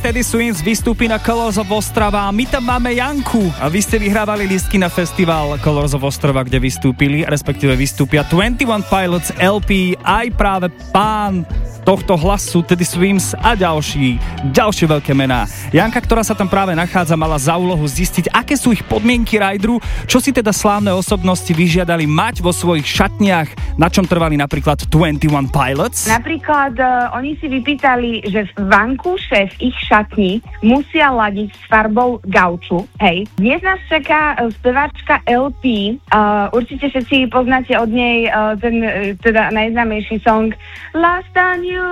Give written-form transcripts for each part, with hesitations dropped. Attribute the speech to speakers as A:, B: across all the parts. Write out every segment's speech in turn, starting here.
A: Teddy Swims vystúpi na Colors of Ostrava a my tam máme Janku. A vy ste vyhrávali lístky na festival Colors of Ostrava, kde vystúpili, respektíve vystúpia 21 Pilots LP, aj práve pán tohto hlasu Teddy Swims a ďalšie veľké mená. Janka, ktorá sa tam práve nachádza, mala za úlohu zistiť, aké sú ich podmienky rajdu, čo si teda slávne osobnosti vyžiadali mať vo svojich šatniach, na čom trvali napríklad 21 Pilots.
B: Napríklad oni si vypýtali, že v vankúše v ich šatni musia ladiť s farbou gauču. Hej. Dnes nás čaká speváčka LP. Určite všetci poznáte od nej ten teda najznámejší song Last on You.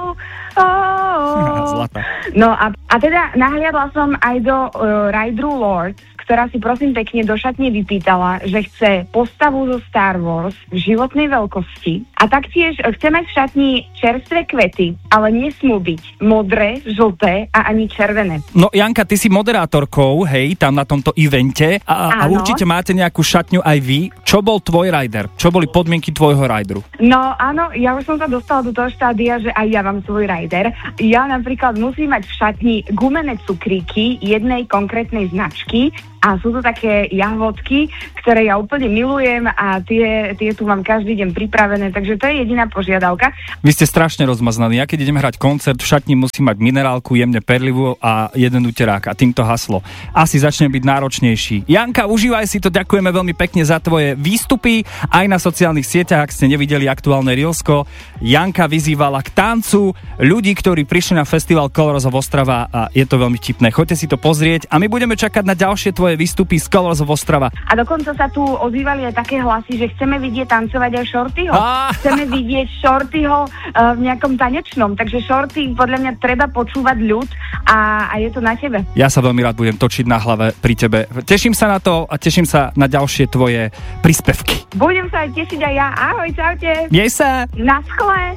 A: Zlata.
B: No a teda nahliadla som aj do Rydru Lord, ktorá si prosím pekne do šatne vypýtala, že chce postavu zo Star Wars v životnej veľkosti a taktiež chce mať v šatni čerstvé kvety, ale nesmú byť modré, žlté a ani červené.
A: No Janka, ty si moderátorkou, hej, tam na tomto evente a určite máte nejakú šatňu aj vy. Čo bol tvoj rider? Čo boli podmienky tvojho rideru?
B: No áno, ja už som sa dostala do toho štádia, že aj ja mám svoj rider. Ja napríklad musím mať v šatni gumené cukríky jednej konkrétnej značky, a sú to také jahodky, ktoré ja úplne milujem a tie tu mám každý deň pripravené, takže to je jediná požiadavka.
A: Vy ste strašne rozmaznaní. Ja keď idem hrať koncert, v šatni musím mať minerálku, jemne perlivú a jeden uterák a týmto haslo. Asi začne byť náročnejší. Janka, užívaj si to, ďakujeme veľmi pekne za tvoje výstupy aj na sociálnych sieťach, ak ste nevideli aktuálne Reelsko. Janka vyzývala k tancu ľudí, ktorí prišli na festival Colors of Ostrava a je to veľmi tipné. Choďte si to pozrieť a my budeme čakať na ďalšie tvoje výstupy z Colors of Ostrava.
B: A dokonca sa tu ozývali aj také hlasy, že chceme vidieť tancovať aj Shortyho. Chceme vidieť Shortyho v nejakom tanečnom, takže Shorty podľa mňa treba počúvať ľud a je to na tebe.
A: Ja sa veľmi rád budem točiť na hlave pri tebe. Teším sa na to a teším sa na ďalšie tvoje príspevky.
B: Budem sa aj tešiť aj ja. Ahoj, čaute.
A: Jej sa.
B: Na skle.